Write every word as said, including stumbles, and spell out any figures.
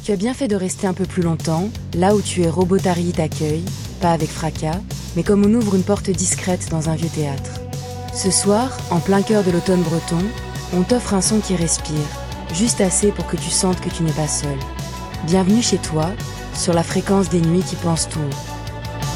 Tu as bien fait de rester un peu plus longtemps, là où tu es. Robotari t'accueille, pas avec fracas, mais comme on ouvre une porte discrète dans un vieux théâtre. Ce soir, en plein cœur de l'automne breton, on t'offre un son qui respire, juste assez pour que tu sentes que tu n'es pas seul. Bienvenue chez toi, sur la fréquence des nuits qui pensent tout haut.